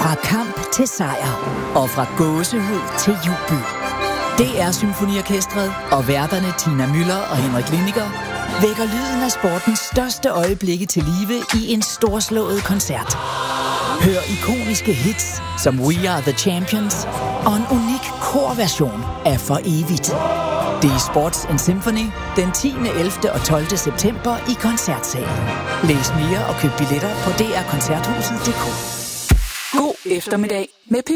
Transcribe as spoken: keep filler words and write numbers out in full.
Fra kamp til sejr. Og fra gåsehud til jubel. D R Symfoniorkestret og værterne Tina Müller og Henrik Lindiger vækker lyden af sportens største øjeblikke til live i en storslået koncert. Hør ikoniske hits som We Are The Champions og en unik korversion af For Evigt. Det er Sports and Symphony den tiende, ellevte og tolvte september i Koncertsalen. Læs mere og køb billetter på d r koncerthuset punktum d k. God eftermiddag med P